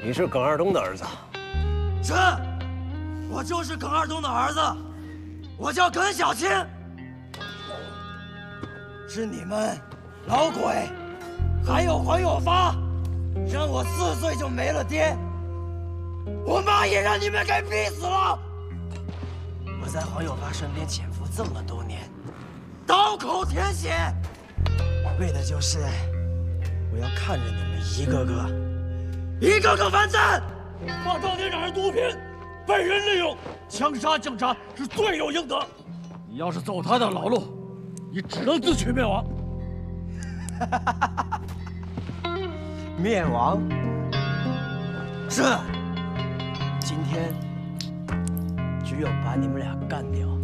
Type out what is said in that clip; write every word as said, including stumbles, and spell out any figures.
你是耿二东的儿子？ 是，我就是耿二东的儿子，我叫耿小青。是你们老鬼，还有黄有发，让我四岁就没了爹，我妈也让你们给逼死了。我在黄有发身边潜伏这么多年，刀口舔血，为的就是我要看着你们一个个。 一个个完蛋！把当年染上毒品，被人利用，枪杀警察是罪有应得。你要是走他的老路，你只能自取灭亡。灭亡？是。今天只有把你们俩干掉，